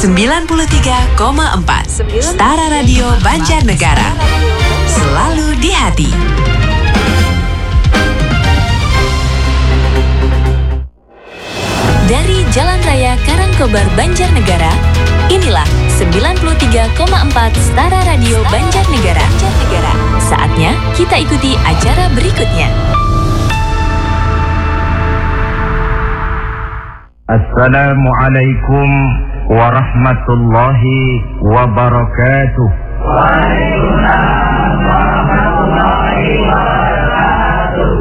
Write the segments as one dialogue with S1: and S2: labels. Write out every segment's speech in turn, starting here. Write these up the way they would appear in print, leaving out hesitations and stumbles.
S1: 93,4 Stara Radio Banjarnegara. Selalu di hati. Dari Jalan Raya Karangkobar Banjarnegara, inilah 93,4 Stara Radio Banjarnegara. Saatnya kita ikuti acara berikutnya.
S2: Assalamualaikum warahmatullahi wabarakatuh. Waalaikumsalam warahmatullahi wabarakatuh.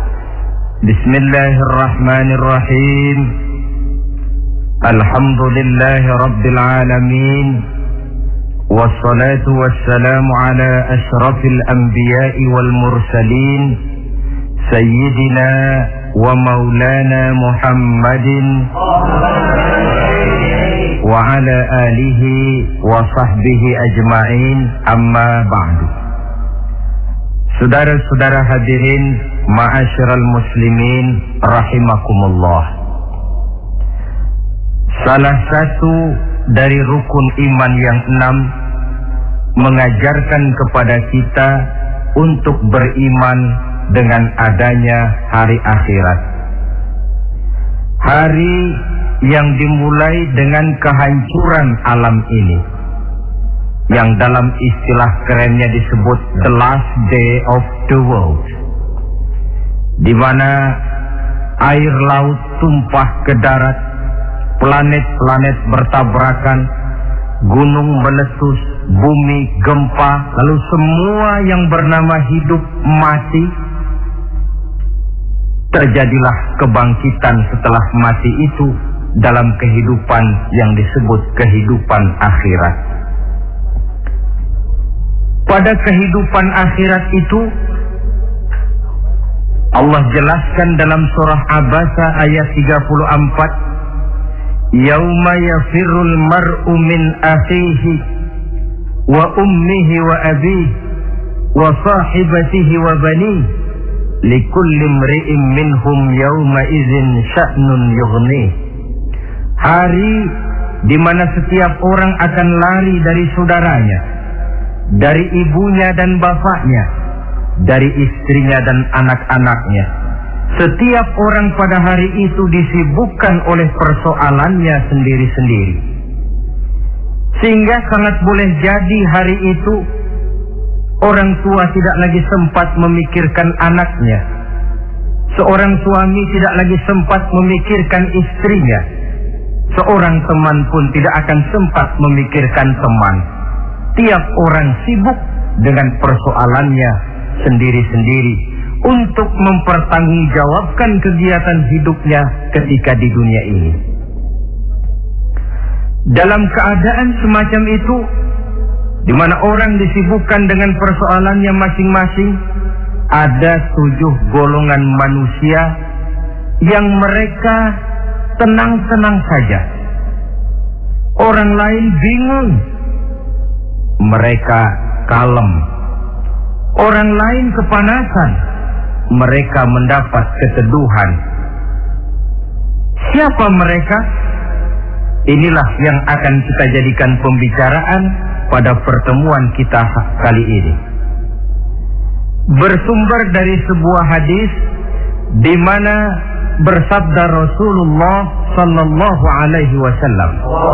S2: Bismillahirrahmanirrahim. Alhamdulillahi rabbil alamin. Wassalatu wassalamu ala ashrafil anbiya'i wal mursalin. Sayyidina wa maulana Muhammadin wa ala alihi wa sahbihi ajma'in, amma ba'du. Saudara-saudara hadirin ma'asyiral muslimin rahimakumullah. Salah satu dari rukun iman yang 6 mengajarkan kepada kita untuk beriman dengan adanya hari akhirat. Hari yang dimulai dengan kehancuran alam ini, yang dalam istilah kerennya disebut the last day of the world, di mana air laut tumpah ke darat, planet-planet bertabrakan, gunung meletus, bumi gempa, lalu semua yang bernama hidup mati. Terjadilah kebangkitan setelah mati itu dalam kehidupan yang disebut kehidupan akhirat. Pada kehidupan akhirat itu Allah jelaskan dalam surah Abasa ayat 34, Yauma yafirul mar'u min akhihi wa ummihi wa abihi wa sahibatihi wa banihi likulli imri'in minhum yawma idzin sya'nun yughni. Hari di mana setiap orang akan lari dari saudaranya, dari ibunya dan bapaknya, dari istrinya dan anak-anaknya. Setiap orang pada hari itu disibukkan oleh persoalannya sendiri-sendiri. Sehingga sangat boleh jadi hari itu orang tua tidak lagi sempat memikirkan anaknya. Seorang suami tidak lagi sempat memikirkan istrinya. Seorang teman pun tidak akan sempat memikirkan teman. Tiap orang sibuk dengan persoalannya sendiri-sendiri untuk mempertanggungjawabkan kegiatan hidupnya ketika di dunia ini. Dalam keadaan semacam itu, di mana orang disibukkan dengan persoalannya masing-masing, ada 7 golongan manusia yang mereka tenang-tenang saja. Orang lain bingung, mereka kalem. Orang lain kepanasan, mereka mendapat keteduhan. Siapa mereka? Inilah yang akan kita jadikan pembicaraan pada pertemuan kita kali ini. Bersumber dari sebuah hadis di mana bersabda Rasulullah sallallahu alaihi wasallam,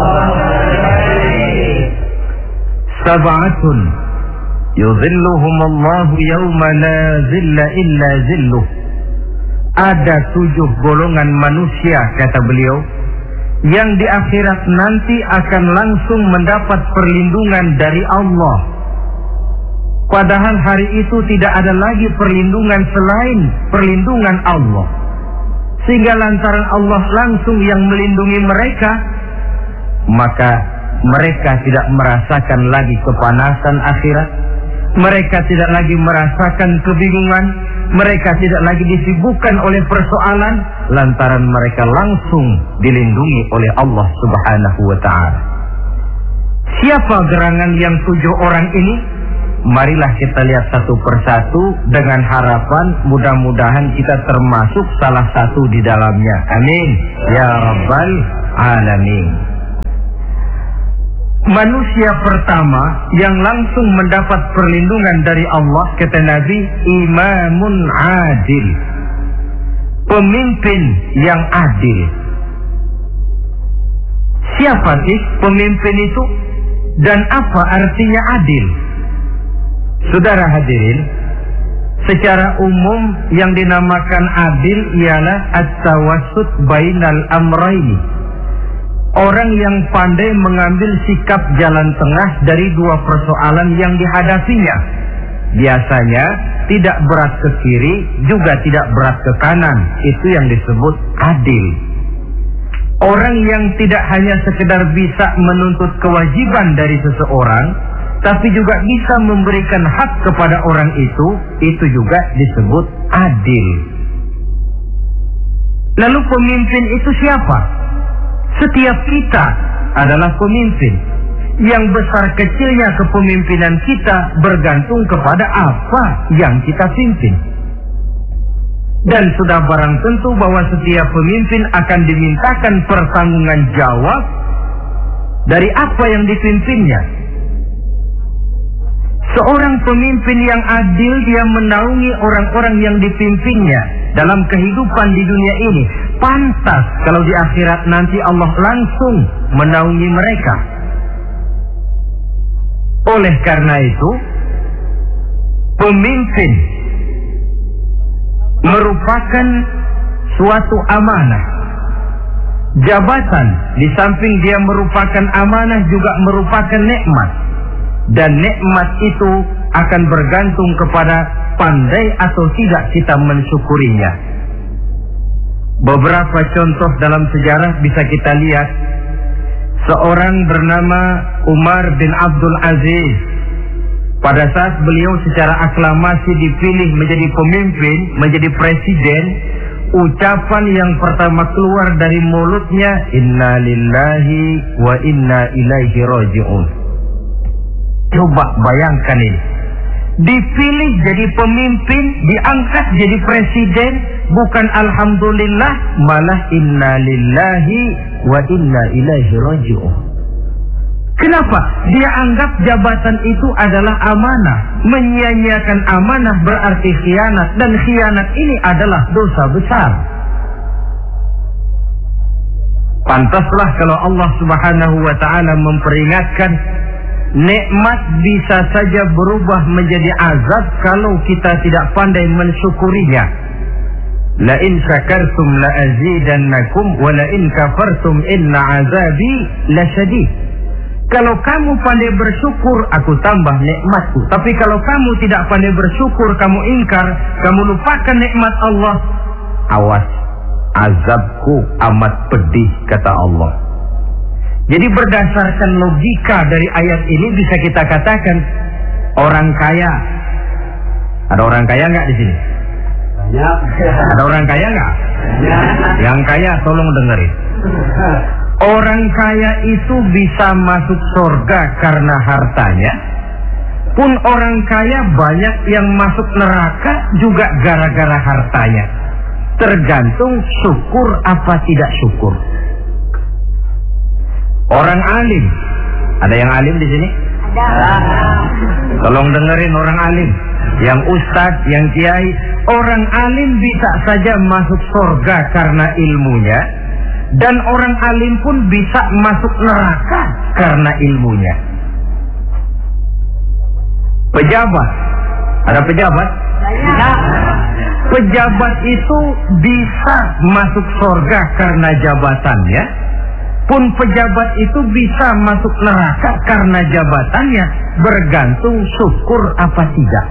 S2: Sab'atun yuzilluhumullahu yawma la zilla illa zilluh. Ada 7 golongan manusia, kata beliau, yang di akhirat nanti akan langsung mendapat perlindungan dari Allah. Padahal hari itu tidak ada lagi perlindungan selain perlindungan Allah. Sehingga lantaran Allah langsung yang melindungi mereka, maka mereka tidak merasakan lagi kepanasan akhirat. Mereka tidak lagi merasakan kebingungan. Mereka tidak lagi disibukkan oleh persoalan, lantaran mereka langsung dilindungi oleh Allah Subhanahu wa ta'ala. Siapa gerangan yang 7 orang ini? Marilah kita lihat satu persatu dengan harapan mudah-mudahan kita termasuk salah satu di dalamnya. Amin ya rabbal alamin. manusia pertama yang langsung mendapat perlindungan dari Allah, kata Nabi, imamun adil, pemimpin yang adil. Siapa sih pemimpin itu dan apa artinya adil? Saudara hadirin, secara umum yang dinamakan adil ialah at-tawassut bainal amrayni. Orang yang pandai mengambil sikap jalan tengah dari dua persoalan yang dihadapinya. Biasanya tidak berat ke kiri, juga tidak berat ke kanan. Itu yang disebut adil. Orang yang tidak hanya sekedar bisa menuntut kewajiban dari seseorang, tapi juga bisa memberikan hak kepada orang itu juga disebut adil. Lalu pemimpin itu siapa? Setiap kita adalah pemimpin. Yang besar kecilnya kepemimpinan kita bergantung kepada apa yang kita pimpin. Dan sudah barang tentu bahwa setiap pemimpin akan dimintakan pertanggungan jawab dari apa yang dipimpinnya. Seorang pemimpin yang adil, dia menaungi orang-orang yang dipimpinnya dalam kehidupan di dunia ini. Pantas kalau di akhirat nanti Allah langsung menaungi mereka. Oleh karena itu, pemimpin merupakan suatu amanah. Jabatan di samping dia merupakan amanah juga merupakan nikmat. Dan nikmat itu akan bergantung kepada pandai atau tidak kita mensyukurinya. Beberapa contoh dalam sejarah bisa kita lihat. Seorang bernama Umar bin Abdul Aziz. Pada saat beliau secara aklamasi dipilih menjadi pemimpin, menjadi presiden, ucapan yang pertama keluar dari mulutnya, inna lillahi wa inna ilaihi raji'un. Coba bayangkan ini. Dipilih jadi pemimpin, diangkat jadi presiden, bukan alhamdulillah, malah inna lillahi wa inna ilaihi raji'un. Kenapa? Dia anggap jabatan itu adalah amanah. Menyia-nyiakan amanah berarti khianat, dan khianat ini adalah dosa besar. Pantaslah kalau Allah Subhanahu wa ta'ala memperingatkan, nikmat bisa saja berubah menjadi azab kalau kita tidak pandai mensyukurinya. La in syakartum la azidannakum wa la in kafartum inna azabi lasyadid. Kalau kamu pandai bersyukur, aku tambah nikmatku. Tapi kalau kamu tidak pandai bersyukur, kamu ingkar, kamu lupakan nikmat Allah, awas, azabku amat pedih, kata Allah. Jadi berdasarkan logika dari ayat ini bisa kita katakan orang kaya. Ada orang kaya nggak di sini? Banyak. Ada orang kaya nggak? Yang kaya tolong dengerin. Orang kaya itu bisa masuk surga karena hartanya. Pun orang kaya banyak yang masuk neraka juga gara-gara hartanya. Tergantung syukur apa tidak syukur. Orang alim, ada yang alim di sini? Ada. Tolong dengerin orang alim, yang ustadz, yang kiai. Orang alim bisa saja masuk surga karena ilmunya, dan orang alim pun bisa masuk neraka karena ilmunya. Pejabat, ada pejabat? Banyak. Pejabat itu bisa masuk surga karena jabatannya. Pun pejabat itu bisa masuk neraka karena jabatannya, bergantung syukur apa tidak.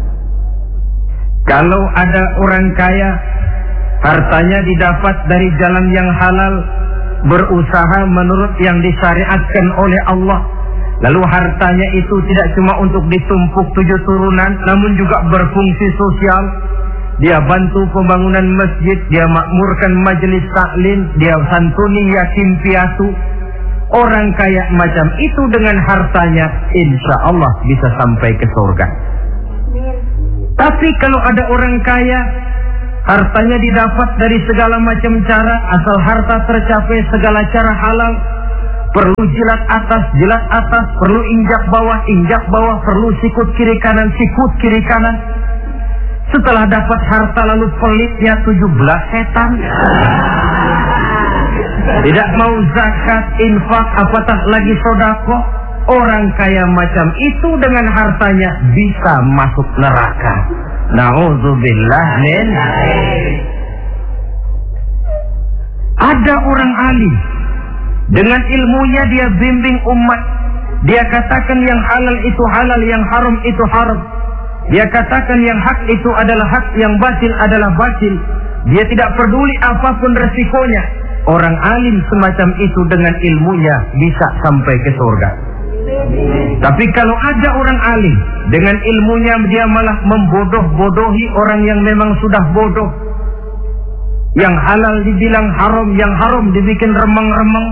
S2: Kalau ada orang kaya, hartanya didapat dari jalan yang halal, berusaha menurut yang disyariatkan oleh Allah. Lalu hartanya itu tidak cuma untuk ditumpuk 7 turunan, namun juga berfungsi sosial. Dia bantu pembangunan masjid, dia makmurkan majelis taklim, dia santuni yatim piatu. Orang kaya macam itu dengan hartanya, insya Allah bisa sampai ke surga. Tapi kalau ada orang kaya, hartanya didapat dari segala macam cara, asal harta tercapai segala cara halal, perlu jilat atas, perlu injak bawah, perlu sikut kiri kanan. Setelah dapat harta lalu pelitnya 17 setan. Tidak mau zakat, infak, apatah lagi sodako. Orang kaya macam itu dengan hartanya bisa masuk neraka. Na'udzubillah min. Ada orang alim, dengan ilmunya dia bimbing umat. Dia katakan yang halal itu halal, yang haram itu haram. Dia katakan yang hak itu adalah hak, yang batil adalah batil. Dia tidak peduli apapun resikonya. Orang alim semacam itu dengan ilmunya bisa sampai ke surga. Tapi kalau ada orang alim, dengan ilmunya dia malah membodoh-bodohi orang yang memang sudah bodoh. Yang halal dibilang haram, yang haram dibikin remeng-remeng.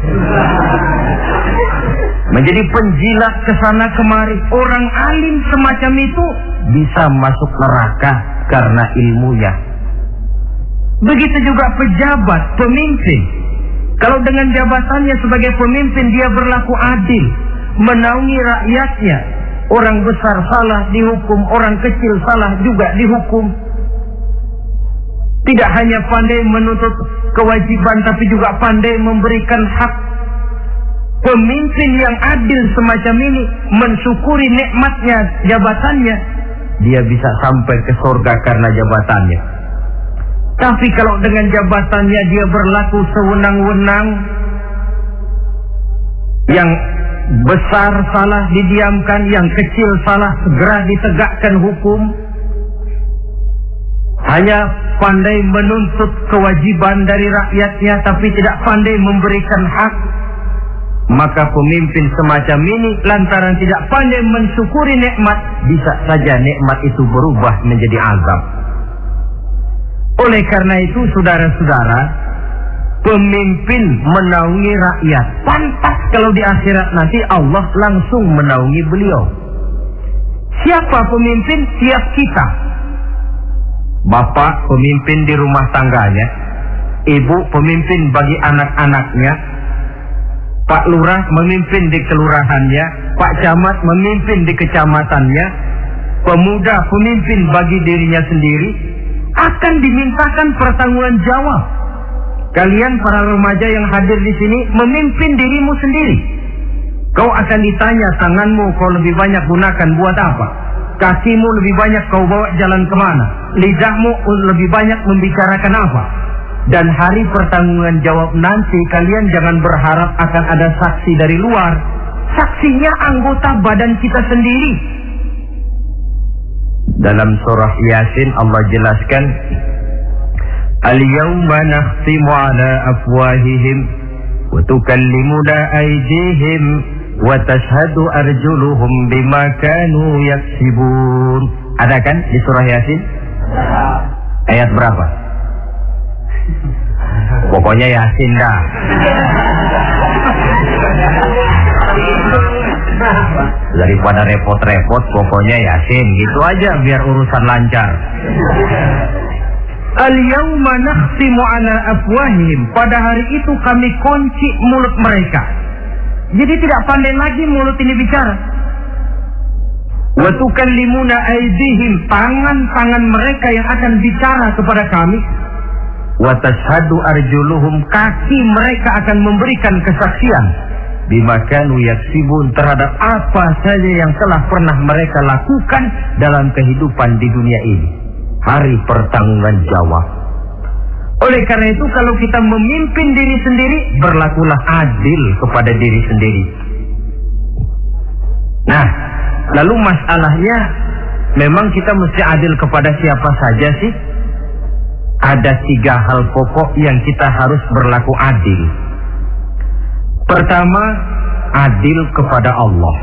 S2: Menjadi penjilat kesana kemari. Orang alim semacam itu bisa masuk neraka karena ilmunya. Begitu juga pejabat, pemimpin. Kalau dengan jabatannya sebagai pemimpin dia berlaku adil, menaungi rakyatnya. Orang besar salah dihukum, orang kecil salah juga dihukum. Tidak hanya pandai menuntut kewajiban, tapi juga pandai memberikan hak. Pemimpin yang adil semacam ini mensyukuri nikmatnya jabatannya, dia bisa sampai ke surga karena jabatannya. Tapi kalau dengan jabatannya dia berlaku sewenang-wenang, yang besar salah didiamkan, yang kecil salah segera ditegakkan hukum, hanya pandai menuntut kewajiban dari rakyatnya tapi tidak pandai memberikan hak, maka pemimpin semacam ini lantaran tidak pandai mensyukuri nikmat, bisa saja nikmat itu berubah menjadi azab. Oleh karena itu saudara-saudara, pemimpin menaungi rakyat, pantas kalau di akhirat nanti Allah langsung menaungi beliau. Siapa pemimpin? Siap kita. Bapak pemimpin di rumah tangganya, ibu pemimpin bagi anak-anaknya, Pak Lurah memimpin di kelurahannya, Pak Camat memimpin di kecamatannya, pemuda pemimpin bagi dirinya sendiri, akan dimintakan pertanggungan jawab. Kalian para remaja yang hadir di sini memimpin dirimu sendiri. Kau akan ditanya, tanganmu kau lebih banyak gunakan buat apa? Kakimu lebih banyak kau bawa jalan kemana? Lidahmu lebih banyak membicarakan apa? Dan hari pertanggungan jawab nanti kalian jangan berharap akan ada saksi dari luar. Saksinya anggota badan kita sendiri. Dalam surah Yasin Allah jelaskan, Al-yawma nakhtimu ala afwahihim wa tukallimuna aydihim wa tashhadu arjuluhum bima kanu yaksibun. Ada kan di surah Yasin? Ayat berapa? Pokoknya Yasin dah. Daripada repot-repot, pokoknya Yasin. Gitu aja biar urusan lancar. Al-yawma nakhtimu ala afwahihim. Pada hari itu kami kunci mulut mereka. Jadi tidak pandai lagi mulut ini bicara. Wa tukallimuna aydihim. Tangan-tangan mereka yang akan bicara kepada kami. Wa tashhadu arjuluhum. Kaki mereka akan memberikan kesaksian bima kanu yaksibun, terhadap apa saja yang telah pernah mereka lakukan dalam kehidupan di dunia ini. Hari pertanggungan jawab. Oleh karena itu kalau kita memimpin diri sendiri, berlakulah adil kepada diri sendiri. Nah, lalu masalahnya memang kita mesti adil kepada siapa saja sih? Ada 3 hal pokok yang kita harus berlaku adil. Pertama, adil kepada Allah.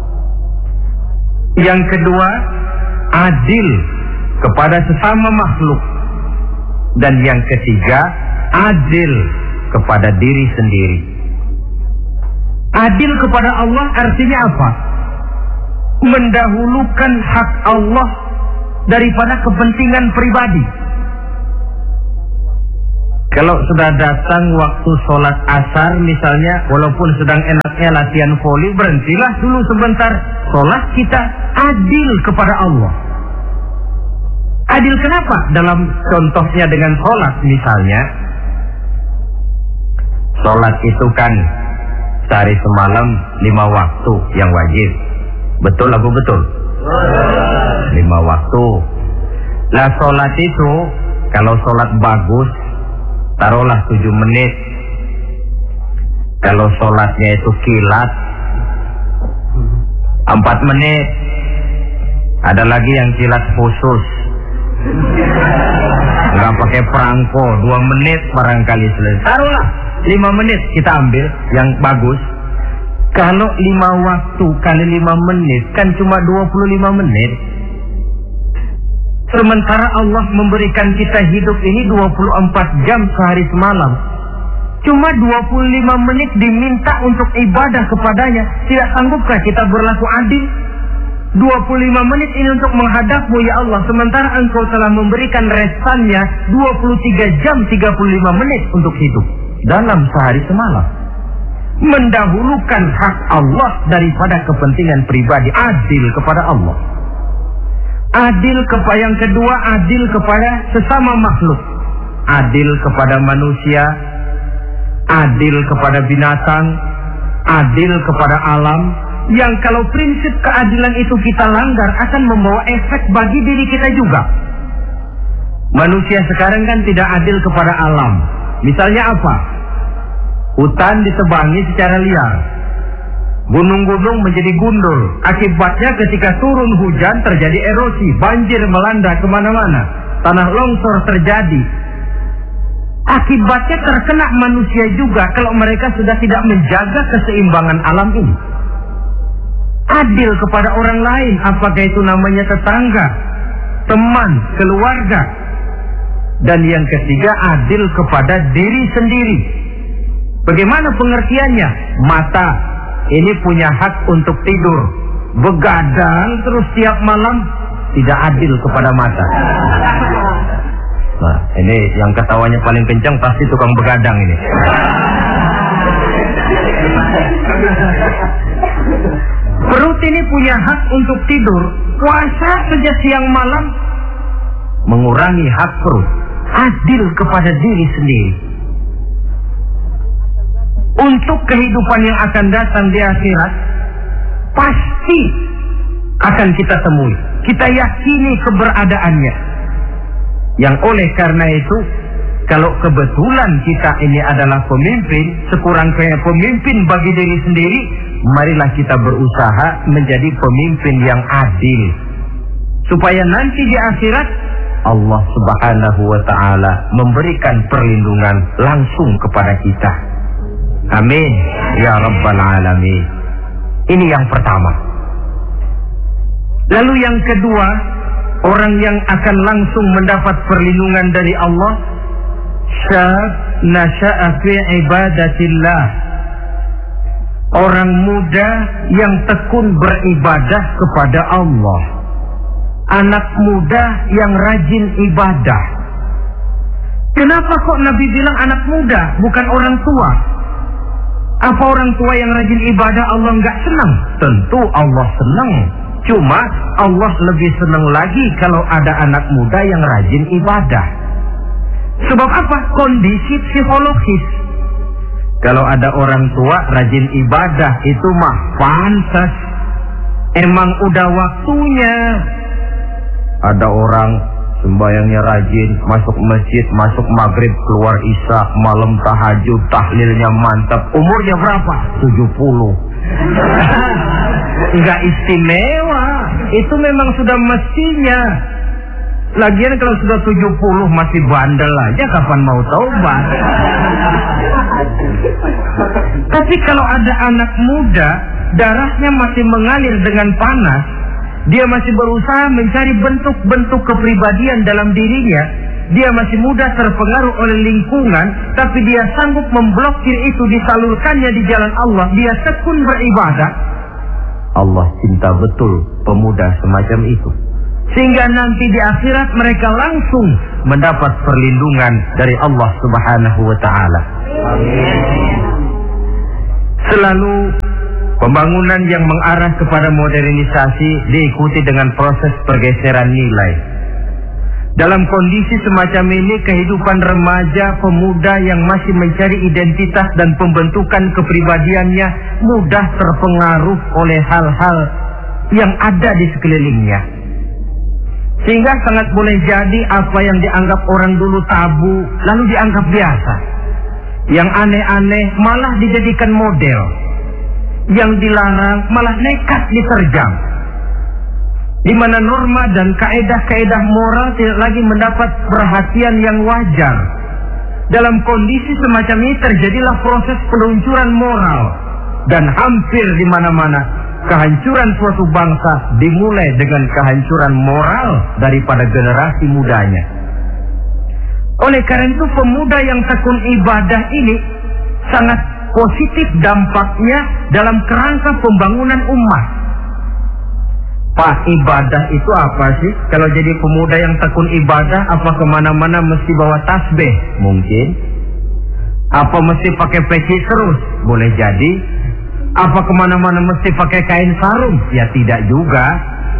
S2: Yang kedua, adil kepada sesama makhluk. Dan yang ketiga, adil kepada diri sendiri. Adil kepada Allah artinya apa? Mendahulukan hak Allah daripada kepentingan pribadi. Kalau sudah datang waktu sholat asar misalnya, walaupun sedang enaknya latihan voli, berhentilah dulu sebentar. Sholat kita adil kepada Allah. Adil kenapa? Dalam contohnya dengan sholat misalnya, sholat itu kan sehari semalam 5 waktu yang wajib. Betul apa betul? 5 waktu. Lah sholat itu, kalau sholat bagus, taruhlah 7 menit. Kalau sholatnya itu kilat, 4 menit. Ada lagi yang kilat khusus, nggak pakai perangko, 2 menit barangkali selesai. Taruhlah 5 menit kita ambil yang bagus. Kalau 5 waktu kali 5 menit kan cuma 25 menit. Sementara Allah memberikan kita hidup ini 24 jam sehari semalam. Cuma 25 menit diminta untuk ibadah kepadanya. Tidak sanggupkah kita berlaku adil? 25 menit ini untuk menghadapmu ya Allah. Sementara Engkau telah memberikan restannya 23 jam 35 menit untuk hidup dalam sehari semalam. Mendahulukan hak Allah daripada kepentingan pribadi. Adil kepada Allah. Adil kepada yang kedua, adil kepada sesama makhluk. Adil kepada manusia, adil kepada binatang, adil kepada alam. Yang kalau prinsip keadilan itu kita langgar akan membawa efek bagi diri kita juga. Manusia sekarang kan tidak adil kepada alam. Misalnya apa? Hutan ditebangi secara liar, gunung-gunung menjadi gundul. Akibatnya ketika turun hujan terjadi erosi, banjir melanda kemana-mana, tanah longsor terjadi. Akibatnya terkena manusia juga kalau mereka sudah tidak menjaga keseimbangan alam ini. Adil kepada orang lain, apakah itu namanya tetangga, teman, keluarga. Dan yang ketiga, adil kepada diri sendiri. Bagaimana pengertiannya? Mata ini punya hak untuk tidur, begadang terus tiap malam, tidak adil kepada mata. Nah, ini yang ketawanya paling kencang pasti tukang begadang ini. Perut ini punya hak untuk tidur, puasa saja siang malam, mengurangi hak perut. Adil kepada diri sendiri. Untuk kehidupan yang akan datang di akhirat, pasti akan kita temui. Kita yakini keberadaannya. Yang oleh karena itu, kalau kebetulan kita ini adalah pemimpin, sekurang-kurangnya pemimpin bagi diri sendiri, marilah kita berusaha menjadi pemimpin yang adil. Supaya nanti di akhirat, Allah Subhanahu wa ta'ala memberikan perlindungan langsung kepada kita. Amin ya Rabbal Alamin. Ini yang pertama. Lalu yang kedua, orang yang akan langsung mendapat perlindungan dari Allah, syab nasya'a fi ibadatillah. Orang muda yang tekun beribadah kepada Allah. Anak muda yang rajin ibadah. Kenapa kok Nabi bilang anak muda, bukan orang tua? Apa orang tua yang rajin ibadah Allah nggak senang? Tentu Allah senang. Cuma Allah lebih senang lagi kalau ada anak muda yang rajin ibadah. Sebab apa? Kondisi psikologis. Kalau ada orang tua rajin ibadah itu mah pantas. Emang udah waktunya. Ada orang sembayangnya rajin, masuk masjid, masuk maghrib, keluar isya, malam tahajud, tahlilnya mantap. Umurnya berapa? 70. Enggak istimewa. Itu memang sudah mestinya. Lagian kalau sudah 70 masih bandel aja, kapan mau taubat? Tapi kalau ada anak muda, darahnya masih mengalir dengan panas, dia masih berusaha mencari bentuk-bentuk kepribadian dalam dirinya. Dia masih mudah terpengaruh oleh lingkungan, tapi dia sanggup memblokir itu, disalurkannya di jalan Allah. Dia tekun beribadah. Allah cinta betul pemuda semacam itu. Sehingga nanti di akhirat mereka langsung mendapat perlindungan dari Allah Subhanahu wa taala. Selalu pembangunan yang mengarah kepada modernisasi diikuti dengan proses pergeseran nilai. Dalam kondisi semacam ini, kehidupan remaja pemuda yang masih mencari identitas dan pembentukan kepribadiannya mudah terpengaruh oleh hal-hal yang ada di sekelilingnya. Sehingga sangat boleh jadi apa yang dianggap orang dulu tabu, lalu dianggap biasa. Yang aneh-aneh malah dijadikan model. Yang dilarang malah nekat diterjang. Di mana norma dan kaedah-kaedah moral tidak lagi mendapat perhatian yang wajar. Dalam kondisi semacam ini terjadilah proses peluncuran moral. Dan hampir di mana-mana kehancuran suatu bangsa dimulai dengan kehancuran moral daripada generasi mudanya. Oleh karena itu pemuda yang tekun ibadah ini sangat positif dampaknya dalam kerangka pembangunan umat. Pak, ibadah itu apa sih? Kalau jadi pemuda yang tekun ibadah, apa kemana-mana mesti bawa tasbih? Mungkin. Apa mesti pakai peci terus? Boleh jadi. Apa kemana-mana mesti pakai kain sarung? Ya tidak juga.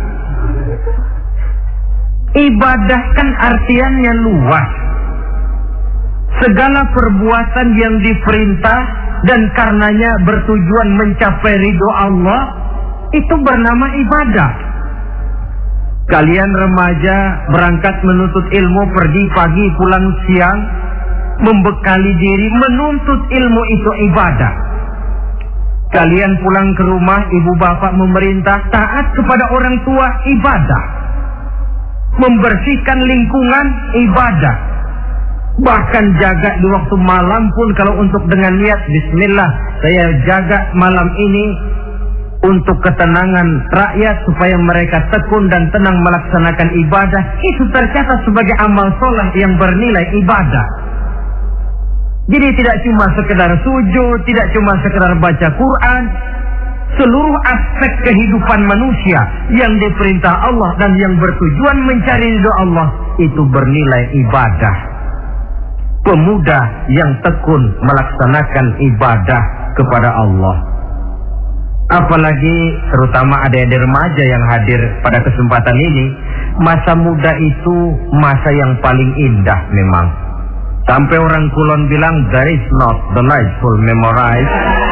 S2: Ibadah kan artiannya luas. Segala perbuatan yang diperintah dan karenanya bertujuan mencapai ridho Allah, itu bernama ibadah. Kalian remaja berangkat menuntut ilmu, pergi pagi pulang siang, membekali diri, menuntut ilmu itu ibadah. Kalian pulang ke rumah, ibu bapak memerintah, taat kepada orang tua, ibadah. Membersihkan lingkungan, ibadah. Bahkan jaga di waktu malam pun kalau untuk dengan niat bismillah, saya jaga malam ini untuk ketenangan rakyat supaya mereka tekun dan tenang melaksanakan ibadah, itu tercatat sebagai amal soleh yang bernilai ibadah. Jadi tidak cuma sekedar sujud, tidak cuma sekedar baca Quran, seluruh aspek kehidupan manusia yang diperintah Allah dan yang bertujuan mencari ridho Allah itu bernilai ibadah. Pemuda yang tekun melaksanakan ibadah kepada Allah. Apalagi terutama adik-adik remaja yang hadir pada kesempatan ini, masa muda itu masa yang paling indah memang. Sampai orang Kulon bilang, there is not the life full memorize.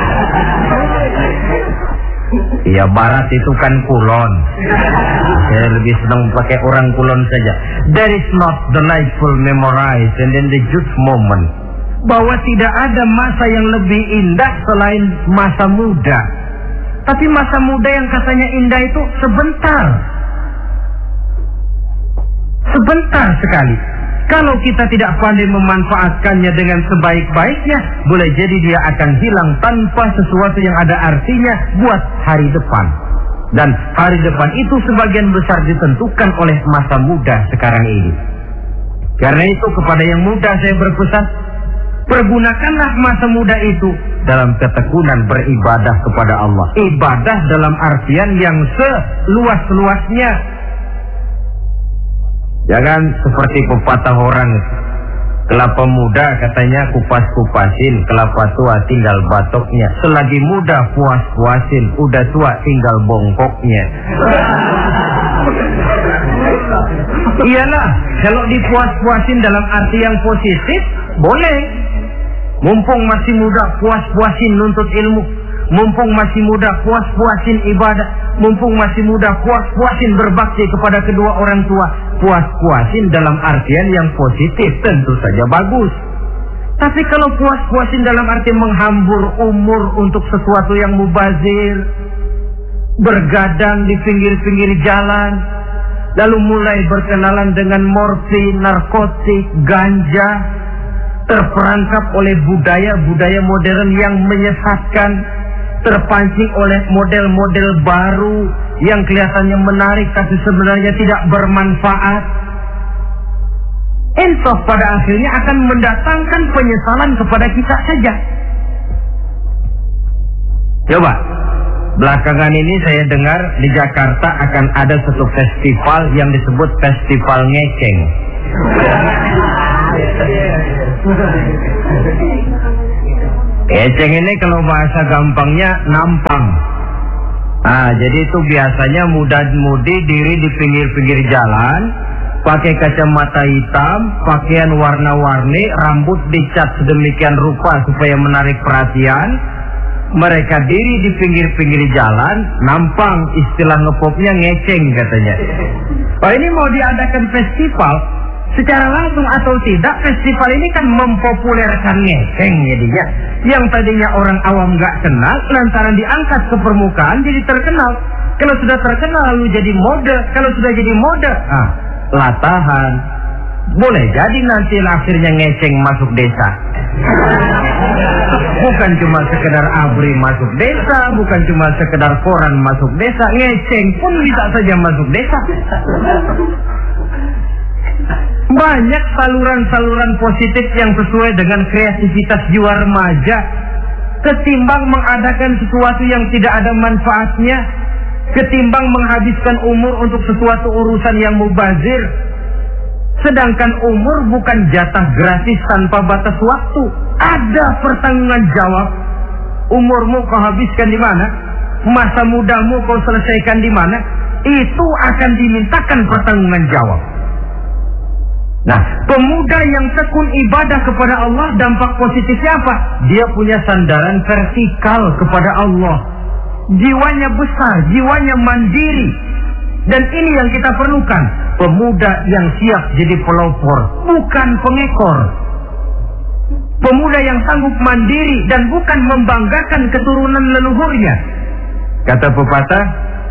S2: Ya Barat itu kan Kulon. Saya lebih senang pakai orang Kulon saja. There is not the life full memorize and then the youth moment. Bahwa tidak ada masa yang lebih indah selain masa muda. Tapi masa muda yang katanya indah itu sebentar. Sebentar sekali. Kalau kita tidak pandai memanfaatkannya dengan sebaik-baiknya, boleh jadi dia akan hilang tanpa sesuatu yang ada artinya buat hari depan. Dan hari depan itu sebagian besar ditentukan oleh masa muda sekarang ini. Karena itu kepada yang muda saya berpesan, pergunakanlah masa muda itu dalam ketekunan beribadah kepada Allah. Ibadah dalam artian yang seluas-luasnya. Jangan seperti pepatah orang, kelapa muda katanya kupas-kupasin, kelapa tua tinggal batoknya. Selagi muda puas-puasin, udah tua tinggal bongkoknya. Iyalah, kalau dipuas-puasin dalam arti yang positif, boleh. Mumpung masih muda, puas-puasin nuntut ilmu. Mumpung masih muda, puas-puasin ibadah. Mumpung masih muda, puas-puasin berbakti kepada kedua orang tua. Puas-puasin dalam artian yang positif, tentu saja bagus. Tapi kalau puas-puasin dalam arti menghambur umur untuk sesuatu yang mubazir, bergadang di pinggir-pinggir jalan, lalu mulai berkenalan dengan morfin, narkotik, ganja, terperangkap oleh budaya-budaya modern yang menyesatkan, terpancing oleh model-model baru yang kelihatannya menarik tapi sebenarnya tidak bermanfaat. Entah pada akhirnya akan mendatangkan penyesalan kepada kita saja. Coba, belakangan ini saya dengar di Jakarta akan ada satu festival yang disebut Festival Ngekeng. Ngeceng ini kalau bahasa gampangnya nampang. Jadi itu biasanya muda-mudi diri di pinggir-pinggir jalan, pakai kacamata hitam, pakaian warna-warni, rambut dicat sedemikian rupa supaya menarik perhatian. Mereka diri di pinggir-pinggir jalan, nampang, istilah ngepopnya ngeceng katanya. Ini mau diadakan festival, secara langsung atau tidak, festival ini kan mempopulerkan ngeceng jadinya. Yang tadinya orang awam gak kenal, lantaran diangkat ke permukaan jadi terkenal. Kalau sudah terkenal lalu jadi mode, kalau sudah jadi mode, latahan. Boleh jadi nanti akhirnya ngeceng masuk desa. Bukan cuma sekedar abri masuk desa, bukan cuma sekedar koran masuk desa, ngeceng pun bisa saja masuk desa. Banyak saluran-saluran positif yang sesuai dengan kreativitas jiwa remaja. Ketimbang mengadakan sesuatu yang tidak ada manfaatnya, ketimbang menghabiskan umur untuk sesuatu urusan yang mubazir. Sedangkan umur bukan jatah gratis tanpa batas waktu. Ada pertanggungan jawab. Umurmu kau habiskan di mana? Masa mudamu kau selesaikan di mana? Itu akan dimintakan pertanggungan jawab. Nah, pemuda yang tekun ibadah kepada Allah, dampak positifnya apa? Dia punya sandaran vertikal kepada Allah. Jiwanya besar, jiwanya mandiri. Dan ini yang kita perlukan. Pemuda yang siap jadi pelopor, bukan pengekor. Pemuda yang sanggup mandiri dan bukan membanggakan keturunan leluhurnya. Kata pepatah,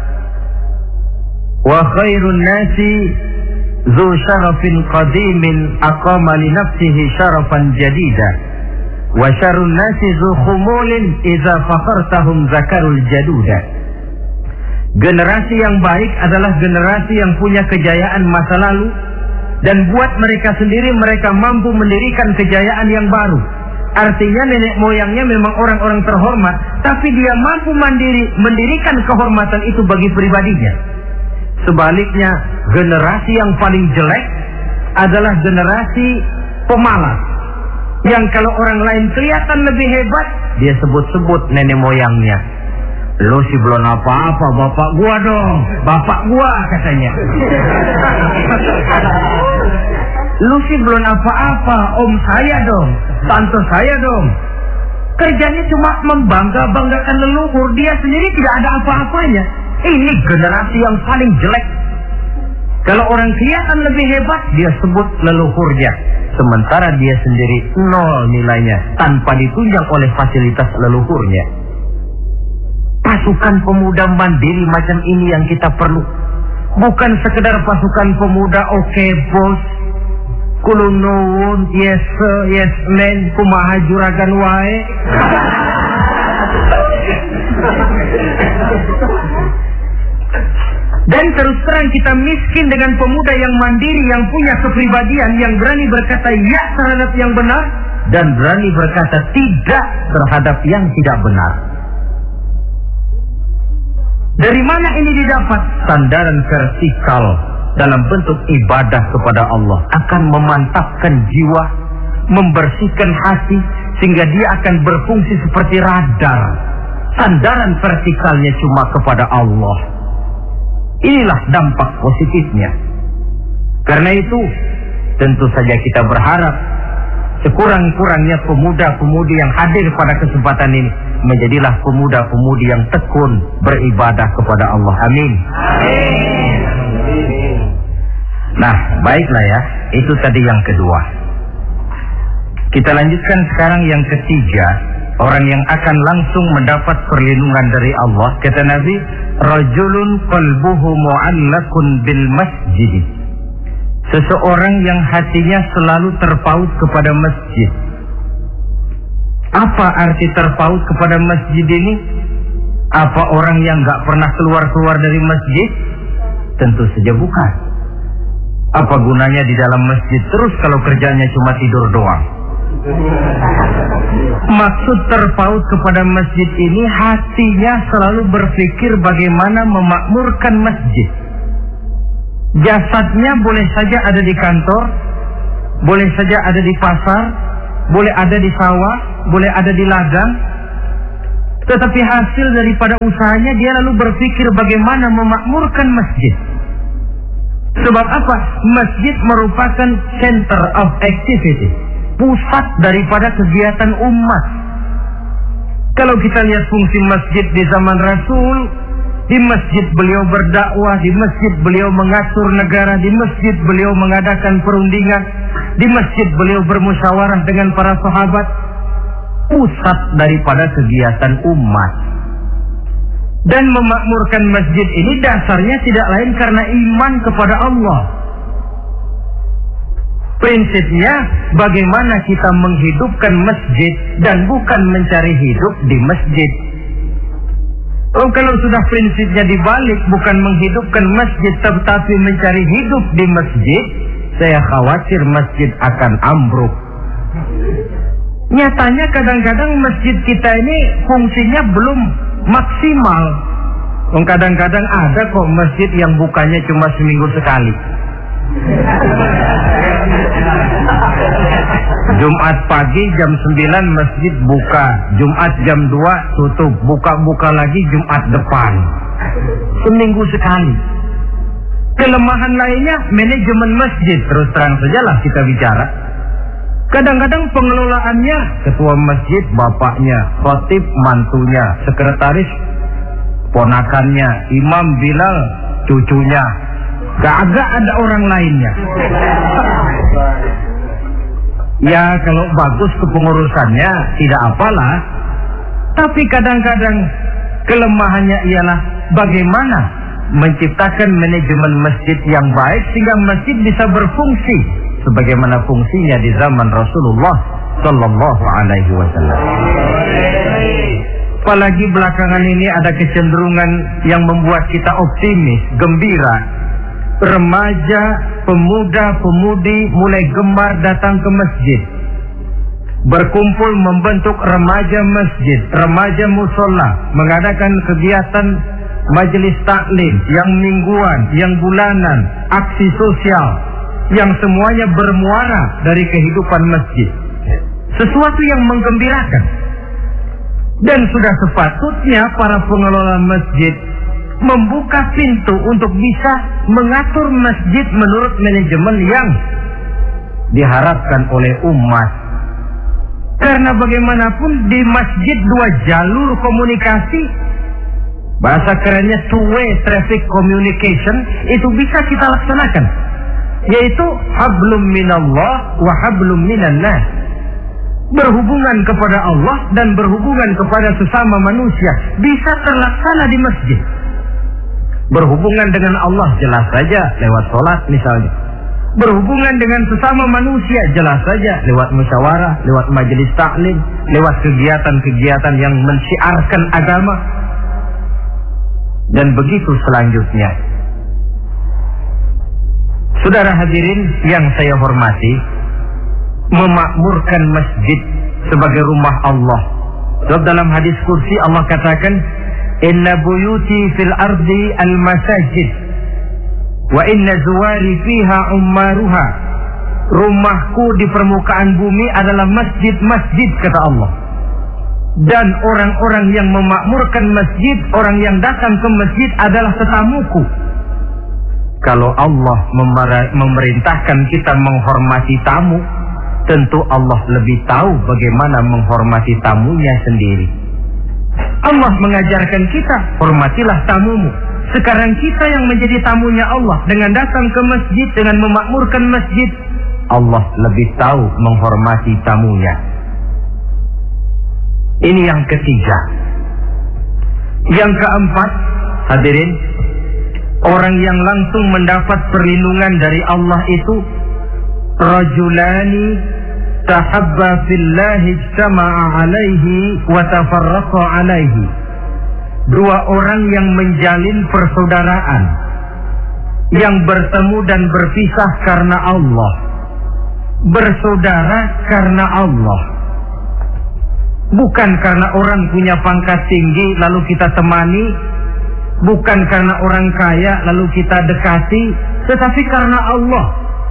S2: wa khairun nasi zu syarafin qadimin aqama li nafsihi syarafan jadida wa syarrun nasi zu khumulin idza fakhartahum zakarul jaduda. Generasi yang baik adalah generasi yang punya kejayaan masa lalu, dan buat mereka sendiri mereka mampu mendirikan kejayaan yang baru. Artinya nenek moyangnya memang orang-orang terhormat, tapi dia mampu mendirikan kehormatan itu bagi pribadinya. Sebaliknya, generasi yang paling jelek adalah generasi pemalas, yang kalau orang lain kelihatan lebih hebat, dia sebut-sebut nenek moyangnya. Lu sih belum apa-apa, bapak gua dong, bapak gua katanya. Lu sih belum apa-apa, om saya dong, tante saya dong. Kerjanya cuma membangga-banggakan leluhur, dia sendiri tidak ada apa-apanya. Ini generasi yang paling jelek. Kalau orang kelihatan lebih hebat, dia sebut leluhurnya, sementara dia sendiri nol nilainya, tanpa ditunjang oleh fasilitas leluhurnya. Pasukan pemuda mandiri macam ini yang kita perlu. Bukan sekedar pasukan pemuda oke bos, kulun nuwun, yes sir, yes man, kumaha juragan wae. Dan terus terang kita miskin dengan pemuda yang mandiri, yang punya kepribadian, yang berani berkata ya terhadap yang benar dan berani berkata tidak terhadap yang tidak benar. Dari mana ini didapat? Sandaran vertikal dalam bentuk ibadah kepada Allah akan memantapkan jiwa, membersihkan hati, sehingga dia akan berfungsi seperti radar. Sandaran vertikalnya cuma kepada Allah. Inilah dampak positifnya. Karena itu, tentu saja kita berharap sekurang-kurangnya pemuda-pemudi yang hadir pada kesempatan ini menjadilah pemuda-pemudi yang tekun beribadah kepada Allah. Amin. Amin. Nah, baiklah ya. Itu tadi yang kedua. Kita lanjutkan sekarang yang ketiga. Orang yang akan langsung mendapat perlindungan dari Allah. Kata Nabi, rajulun qalbuhu mu'allakun bil masjid. Seseorang yang hatinya selalu terpaut kepada masjid. Apa arti terpaut kepada masjid ini? Apa orang yang gak pernah keluar-keluar dari masjid? Tentu saja bukan. Apa gunanya di dalam masjid terus kalau kerjanya cuma tidur doang? Maksud terpaut kepada masjid ini, hatinya selalu berpikir bagaimana memakmurkan masjid. Jasadnya boleh saja ada di kantor, boleh saja ada di pasar, boleh ada di sawah, boleh ada di ladang. Tetapi hasil daripada usahanya dia lalu berpikir bagaimana memakmurkan masjid. Sebab apa? Masjid merupakan center of activity, pusat daripada kegiatan umat. Kalau kita lihat fungsi masjid di zaman Rasul, di masjid beliau berdakwah, di masjid beliau mengatur negara, di masjid beliau mengadakan perundingan, di masjid beliau bermusyawarah dengan para sahabat. Pusat daripada kegiatan umat. Dan memakmurkan masjid ini dasarnya tidak lain karena iman kepada Allah. Prinsipnya bagaimana kita menghidupkan masjid dan bukan mencari hidup di masjid. Kalau sudah prinsipnya dibalik, bukan menghidupkan masjid tetapi mencari hidup di masjid, saya khawatir masjid akan ambruk. Nyatanya kadang-kadang masjid kita ini fungsinya belum maksimal. Kadang-kadang ada kok masjid yang bukanya cuma seminggu sekali. Jumat pagi jam 9 masjid buka, Jumat jam 2 tutup, buka-buka lagi Jumat depan. Seminggu sekali. Kelemahan lainnya manajemen masjid, terus terang sajalah kita bicara. Kadang-kadang pengelolaannya ketua masjid bapaknya, khatib mantunya, sekretaris ponakannya, imam Bilal cucunya. Gak ada orang lainnya. Ya kalau bagus kepengurusannya tidak apalah. Tapi kadang-kadang kelemahannya ialah bagaimana menciptakan manajemen masjid yang baik sehingga masjid bisa berfungsi sebagaimana fungsinya di zaman Rasulullah Sallallahu Alaihi Wasallam. Apalagi belakangan ini ada kecenderungan yang membuat kita optimis, gembira. Remaja, pemuda, pemudi mulai gemar datang ke masjid, berkumpul membentuk remaja masjid, remaja musola, mengadakan kegiatan majelis taklim yang mingguan, yang bulanan, aksi sosial, yang semuanya bermuara dari kehidupan masjid. Sesuatu yang menggembirakan. Dan sudah sepatutnya para pengelola masjid membuka pintu untuk bisa mengatur masjid menurut manajemen yang diharapkan oleh umat. Karena bagaimanapun di masjid dua jalur komunikasi, bahasa kerennya two-way traffic communication, itu bisa kita laksanakan, yaitu hablum minallah wa hablum minannas. Berhubungan kepada Allah dan berhubungan kepada sesama manusia bisa terlaksana di masjid. Berhubungan dengan Allah jelas saja lewat sholat misalnya. Berhubungan dengan sesama manusia jelas saja lewat musyawarah, lewat majelis taklim, lewat kegiatan-kegiatan yang mensyiarkan agama. Dan begitu selanjutnya. Saudara hadirin yang saya hormati, memakmurkan masjid sebagai rumah Allah. Sebab dalam hadis kursi Allah katakan, inna buyuti fil ardi al-masajid wa inna zuwari fiha ummaruha. Rumahku di permukaan bumi adalah masjid-masjid, kata Allah. Dan orang-orang yang memakmurkan masjid, orang yang datang ke masjid adalah tetamuku. Kalau Allah memerintahkan kita menghormati tamu, tentu Allah lebih tahu bagaimana menghormati tamunya sendiri. Allah mengajarkan kita, hormatilah tamumu. Sekarang kita yang menjadi tamunya Allah dengan datang ke masjid, dengan memakmurkan masjid, Allah lebih tahu menghormati tamunya. Ini yang ketiga. Yang keempat, hadirin, orang yang langsung mendapat perlindungan dari Allah itu rajulani tahabba fillahi ijtama'a alaihi wa tafarraqa alaihi. Dua orang yang menjalin persaudaraan, yang bertemu dan berpisah karena Allah, bersaudara karena Allah. Bukan karena orang punya pangkat tinggi lalu kita temani, bukan karena orang kaya lalu kita dekati, tetapi karena Allah.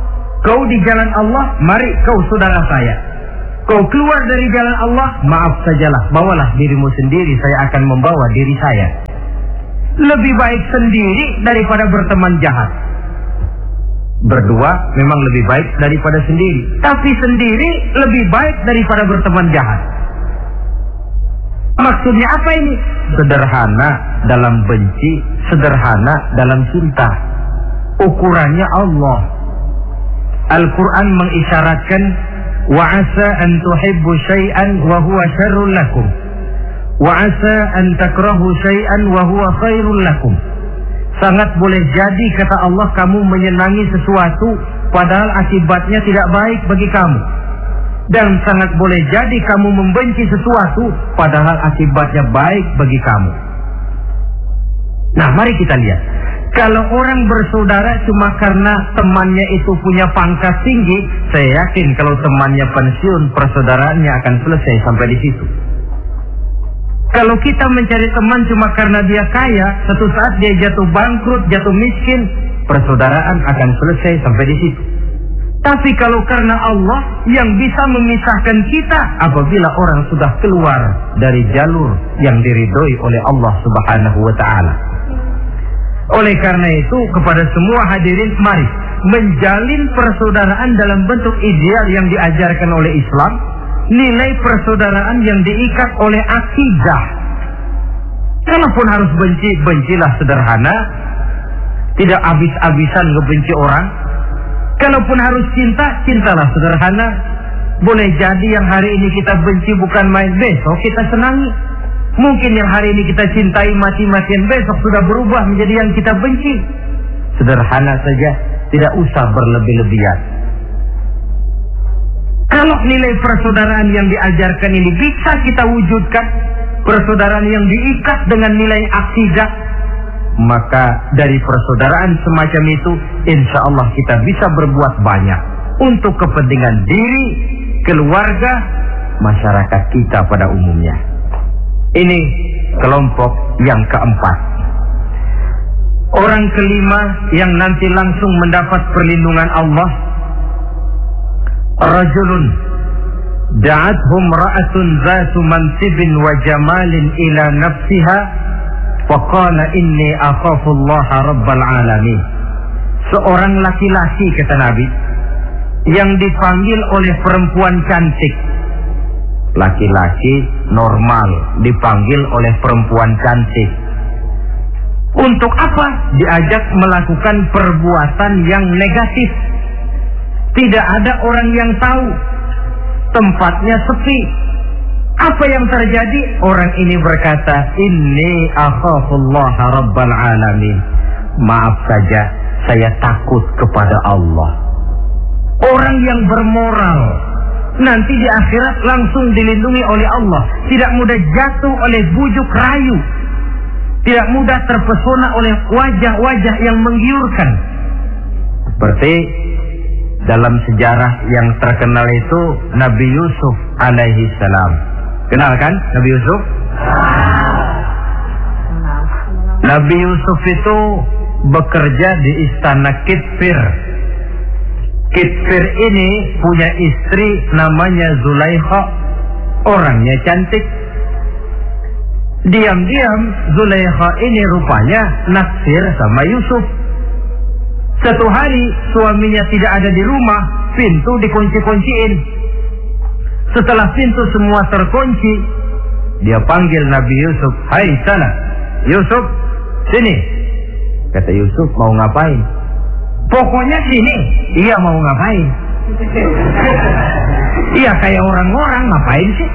S2: Kau di jalan Allah, mari kau saudara saya. Kau keluar dari jalan Allah, maaf sajalah, bawalah dirimu sendiri, saya akan membawa diri saya. Lebih baik sendiri daripada berteman jahat. Berdua memang lebih baik daripada sendiri, tapi sendiri lebih baik daripada berteman jahat. Maksudnya apa ini? Sederhana dalam benci, sederhana dalam cinta. Ukurannya Allah. Al-Quran mengisyaratkan, wa asa an tuhibbu syai'an wa huwa syarrun lakum, wa asa an takrahu syai'an wa huwa khairun lakum. Sangat boleh jadi, kata Allah, kamu menyenangi sesuatu padahal akibatnya tidak baik bagi kamu. Dan sangat boleh jadi kamu membenci sesuatu padahal akibatnya baik bagi kamu. Nah, mari kita lihat. Kalau orang bersaudara cuma karena temannya itu punya pangkat tinggi, saya yakin kalau temannya pensiun, persaudaraannya akan selesai sampai di situ. Kalau kita mencari teman cuma karena dia kaya, suatu saat dia jatuh bangkrut, jatuh miskin, persaudaraan akan selesai sampai di situ. Tapi kalau karena Allah yang bisa memisahkan kita apabila orang sudah keluar dari jalur yang diridhoi oleh Allah Subhanahu wa ta'ala. Oleh karena itu, kepada semua hadirin, mari menjalin persaudaraan dalam bentuk ideal yang diajarkan oleh Islam. Nilai persaudaraan yang diikat oleh akidah. Kalaupun harus benci, bencilah sederhana, tidak habis-habisan ngebenci orang. Kalaupun harus cinta, cintalah sederhana. Boleh jadi yang hari ini kita benci bukan main, besok kita senangi. Mungkin yang hari ini kita cintai mati-matian, besok sudah berubah menjadi yang kita benci. Sederhana saja, tidak usah berlebih-lebihan. Kalau nilai persaudaraan yang diajarkan ini bisa kita wujudkan, persaudaraan yang diikat dengan nilai akidah, maka dari persaudaraan semacam itu, insya Allah kita bisa berbuat banyak untuk kepentingan diri, keluarga, masyarakat kita pada umumnya. Ini kelompok yang keempat. Orang kelima yang nanti langsung mendapat perlindungan Allah, rajulun da'athum ra'atun zatu mansibin wa jamalin ila nafsiha faqala inni akhafullaha rabbal alamin. Seorang laki-laki, kata Nabi, yang dipanggil oleh perempuan cantik. Laki-laki normal dipanggil oleh perempuan cantik. Untuk apa? Diajak melakukan perbuatan yang negatif. Tidak ada orang yang tahu. Tempatnya sepi. Apa yang terjadi? Orang ini berkata, inni akhafullaha rabbal alamin. Maaf saja, saya takut kepada Allah. Orang yang bermoral nanti di akhirat langsung dilindungi oleh Allah. Tidak mudah jatuh oleh bujuk rayu. Tidak mudah terpesona oleh wajah-wajah yang menggiurkan. Seperti dalam sejarah yang terkenal itu Nabi Yusuf alaihi salam. Kenal kan Nabi Yusuf? Nabi Yusuf itu bekerja di istana Kitfir. Kitfir ini punya istri namanya Zulaikha. Orangnya cantik. Diam-diam Zulaikha ini rupanya naksir sama Yusuf. Satu hari suaminya tidak ada di rumah, pintu dikunci-kunciin. Setelah pintu semua terkunci, dia panggil Nabi Yusuf, "Hai sana, Yusuf, sini." Kata Yusuf, "Mau ngapain?" "Pokoknya sini." "Iya, mau ngapain?" "Iya, kayak orang-orang, ngapain sih?"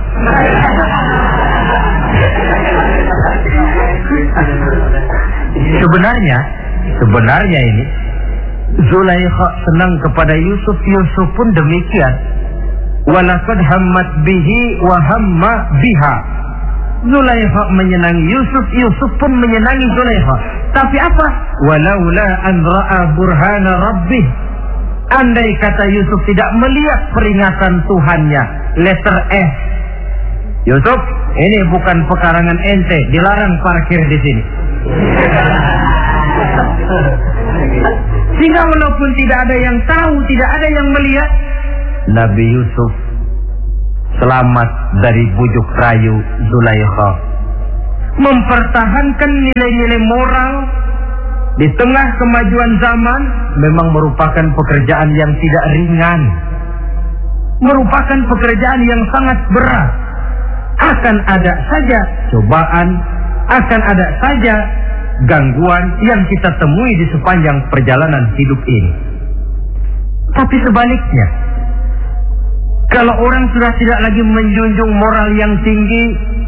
S2: Sebenarnya ini Zulaikha senang kepada Yusuf. Yusuf pun demikian. Walaqad hammat bihi wa hamma biha. Zulaikha menyenangi Yusuf, Yusuf pun menyenangi Zulaikha. Tapi apa? Walaula an ra'a burhana rabbih. Andai kata Yusuf tidak melihat peringatan Tuhannya, letter S. Yusuf, ini bukan pekarangan ente, dilarang parkir di sini. Sehingga walaupun tidak ada yang tahu, tidak ada yang melihat, Nabi Yusuf selamat dari bujuk rayu Zulaikha, mempertahankan nilai-nilai moral di tengah kemajuan zaman memang merupakan pekerjaan yang tidak ringan, merupakan pekerjaan yang sangat berat. Akan ada saja cobaan, akan ada saja gangguan yang kita temui di sepanjang perjalanan hidup ini. Tapi sebaliknya, kalau orang sudah tidak lagi menjunjung moral yang tinggi,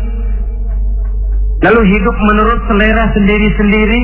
S2: lalu hidup menurut selera sendiri-sendiri,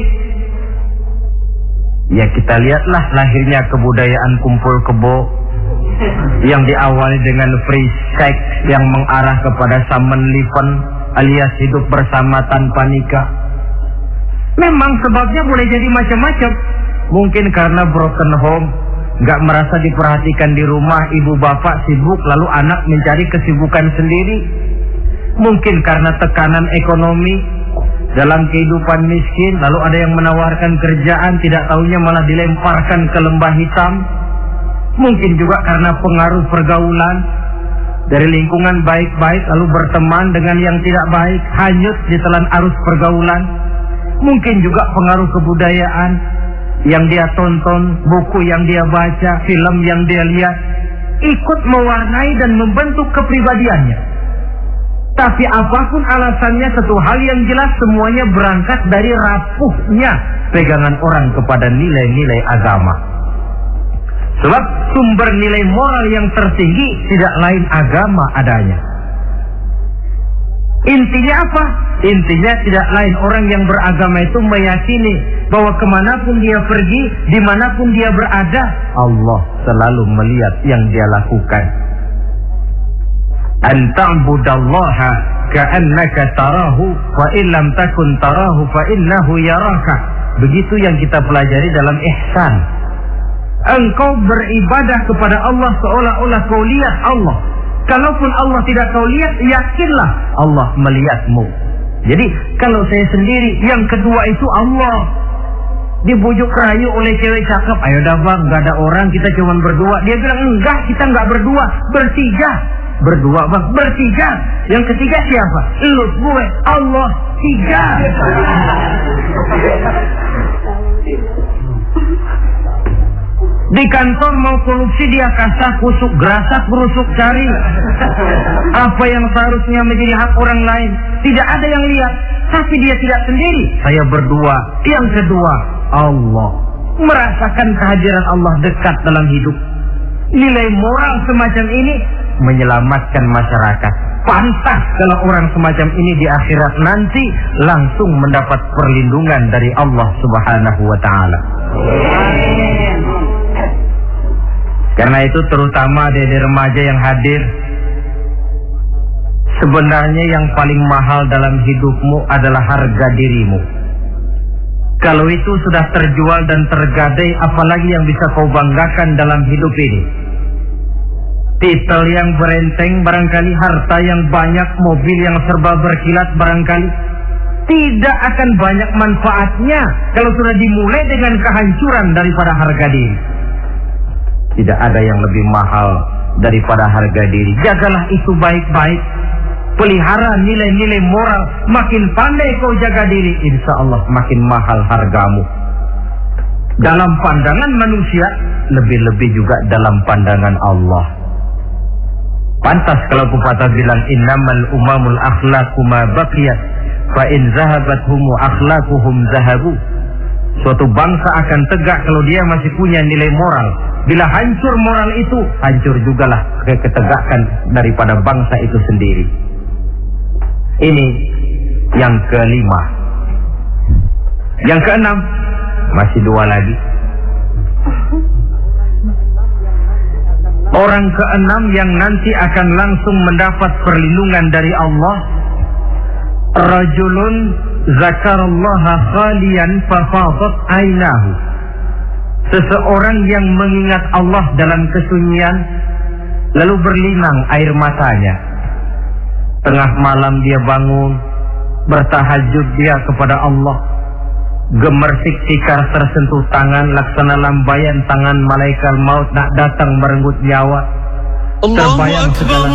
S2: ya kita lihatlah lahirnya kebudayaan kumpul kebo yang diawali dengan free sex yang mengarah kepada Samenleben alias hidup bersama tanpa nikah. Memang sebabnya boleh jadi macam-macam. Mungkin karena broken home, nggak merasa diperhatikan di rumah, ibu bapak sibuk lalu anak mencari kesibukan sendiri. Mungkin karena tekanan ekonomi dalam kehidupan miskin, lalu ada yang menawarkan kerjaan, tidak tahunya malah dilemparkan ke lembah hitam. Mungkin juga karena pengaruh pergaulan dari lingkungan baik-baik lalu berteman dengan yang tidak baik, hanyut di telan arus pergaulan. Mungkin juga pengaruh kebudayaan yang dia tonton, buku yang dia baca, film yang dia lihat, ikut mewarnai dan membentuk kepribadiannya. Tapi apapun alasannya, satu hal yang jelas, semuanya berangkat dari rapuhnya pegangan orang kepada nilai-nilai agama. Sebab sumber nilai moral yang tertinggi tidak lain agama adanya. Intinya apa? Intinya tidak lain orang yang beragama itu meyakini bahwa kemanapun dia pergi, dimanapun dia berada, Allah selalu melihat yang dia lakukan. An ta'budallaha ka'annaka tarahu fa in lam takun tarahu fa innahu yaraka. Begitu yang kita pelajari dalam ihsan. Engkau beribadah kepada Allah seolah-olah kau lihat Allah. Kalaupun Allah tidak kau lihat, yakinlah Allah melihatmu. Jadi kalau saya sendiri, yang kedua itu Allah. Dibujuk rayu oleh cewek cakep, ayo dah bang, gak ada orang, kita cuma berdua. Dia bilang enggak, kita nggak berdua, bertiga. Berdua bang, bertiga. Yang ketiga siapa? Lu, gue, Allah, tiga. Di kantor mau korupsi dia kasak kusuk, gerasak berusuk cari apa yang seharusnya menjadi hak orang lain. Tidak ada yang lihat, tapi dia tidak sendiri. Saya berdua. Yang kedua, Allah. Merasakan kehadiran Allah dekat dalam hidup. Nilai moral semacam ini menyelamatkan masyarakat. Pantas kalau orang semacam ini di akhirat nanti langsung mendapat perlindungan dari Allah Subhanahu wa ta'ala. Karena itu terutama dari remaja yang hadir, sebenarnya yang paling mahal dalam hidupmu adalah harga dirimu. Kalau itu sudah terjual dan tergadai, apalagi yang bisa kau banggakan dalam hidup ini? Titel yang berenteng barangkali, harta yang banyak, mobil yang serba berkilat barangkali. Tidak akan banyak manfaatnya kalau sudah dimulai dengan kehancuran daripada harga diri. Tidak ada yang lebih mahal daripada harga diri. Jagalah itu baik-baik. Pelihara nilai-nilai moral. Makin pandai kau jaga diri, insya Allah makin mahal hargamu. Dalam pandangan manusia, lebih-lebih juga dalam pandangan Allah. Pantas kalau pepatah bilang, innamal umamul akhlaqu ma baqiyat, fa in zahabat humu akhlaquhum zahabu. Suatu bangsa akan tegak kalau dia masih punya nilai moral. Bila hancur moral itu, hancur jugalah ketegakan daripada bangsa itu sendiri. Ini yang kelima. Yang keenam, masih dua lagi. Orang keenam yang nanti akan langsung mendapat perlindungan dari Allah, rajulun zakarallaha khalian fafadat ainahu. Seseorang yang mengingat Allah dalam kesunyian, lalu berlinang air matanya. Tengah malam dia bangun, bertahajud dia kepada Allah. Gemersik tikar tersentuh tangan, laksana lambaian tangan malaikat maut nak datang merenggut nyawa. Terbayang segala